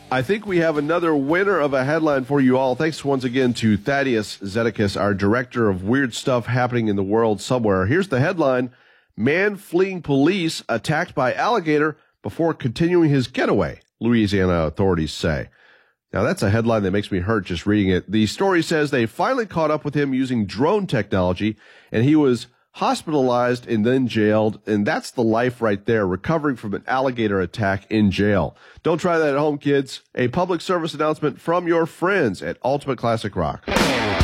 I think we have another winner of a headline for you all. Thanks once again to Thaddeus Zedekias, our director of weird stuff happening in the world somewhere. Here's the headline: Man fleeing police attacked by alligator before continuing his getaway, Louisiana authorities say. Now, that's a headline that makes me hurt just reading it. The story says they finally caught up with him using drone technology, and he was hospitalized and then jailed, and that's the life right there, recovering from an alligator attack in jail. Don't try that at home, kids. A public service announcement from your friends at Ultimate Classic Rock.